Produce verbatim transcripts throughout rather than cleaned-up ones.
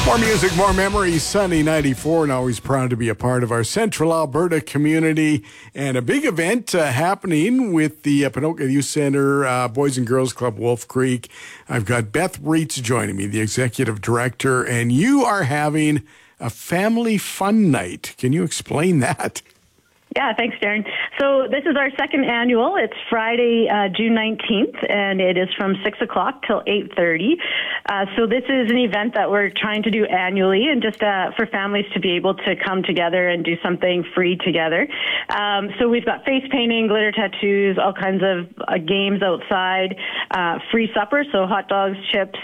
More music, more memories. Sunny ninety-four, and always proud to be a part of our Central Alberta community. And a big event uh, happening with the uh, Ponoka Youth Centre uh, Boys and Girls Club Wolf Creek. I've got Beth Reitz joining me, the executive director, and you are having a family fun night. Can you explain that? Yeah, thanks, Darren. So this is our second annual. It's Friday, uh, June nineteenth, and it is from six o'clock till eight thirty. Uh, so this is an event that we're trying to do annually, and just uh, for families to be able to come together and do something free together. Um, so we've got face painting, glitter tattoos, all kinds of uh, games outside, uh, free supper, so hot dogs, chips,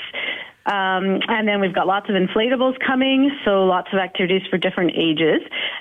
Um, and then we've got lots of inflatables coming, so lots of activities for different ages.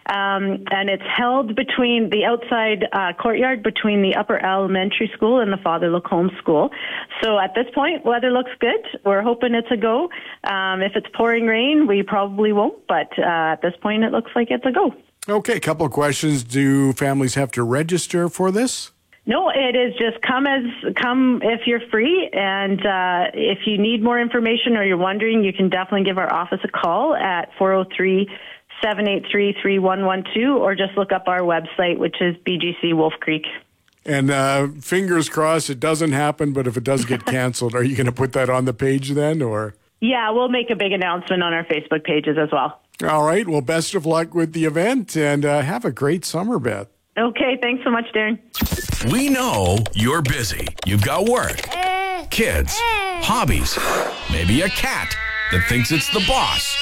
Um, and it's held between the outside uh, courtyard between the Upper Elementary School and the Father Lacombe School. So at this point, weather looks good. We're hoping it's a go. Um, if it's pouring rain, we probably won't, but uh, at this point, it looks like it's a go. Okay, a couple of questions. Do families have to register for this? No, it is just come as come if you're free, and uh, if you need more information or you're wondering, you can definitely give our office a call at four oh three, seven eight three, three one one two, or just look up our website, which is B G C Wolf Creek. And uh, fingers crossed it doesn't happen, but if it does get canceled, are you going to put that on the page then, or? Yeah, we'll make a big announcement on our Facebook pages as well. All right. Well, best of luck with the event, and uh, have a great summer, Beth. Okay, thanks so much, Darren. We know you're busy. You've got work, kids, hobbies, maybe a cat that thinks it's the boss.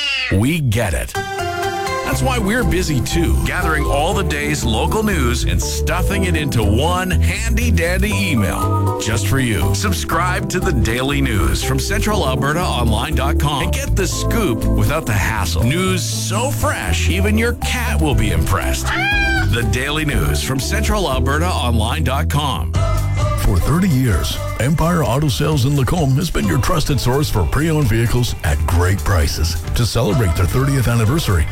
We get it. That's why we're busy too, gathering all the day's local news and stuffing it into one handy-dandy email just for you. Subscribe to the Daily News from Central Alberta Online dot com and get the scoop without the hassle. News so fresh, even your cat will be impressed. The Daily News from Central Alberta Online dot com. For thirty years, Empire Auto Sales in Lacombe has been your trusted source for pre-owned vehicles at great prices. To celebrate their thirtieth anniversary,